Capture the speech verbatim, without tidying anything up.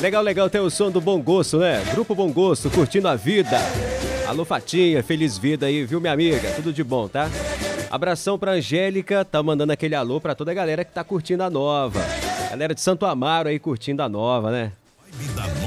Legal, legal, tem o som do Bom Gosto, né? Grupo Bom Gosto, curtindo a vida. Alô, Fatinha, feliz vida aí, viu, minha amiga? Tudo de bom, tá? Abração pra Angélica, tá mandando aquele alô pra toda a galera que tá curtindo a nova. Galera de Santo Amaro aí curtindo a nova, né?